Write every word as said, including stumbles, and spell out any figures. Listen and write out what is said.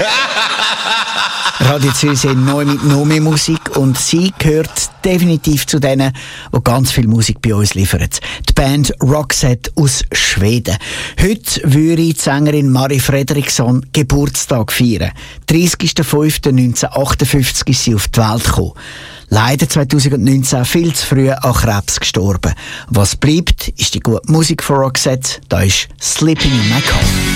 Radio Zürich neu mit noch mehr Musik und sie gehört definitiv zu denen, die ganz viel Musik bei uns liefern. Die Band Roxette aus Schweden. Heute würde die Sängerin Mari Fredriksson Geburtstag feiern. dreißigster fünfter neunzehnhundertachtundfünfzig ist sie auf die Welt gekommen. Leider zweitausendneunzehn viel zu früh an Krebs gestorben. Was bleibt, ist die gute Musik von Roxette. Da ist Sleeping in My Car.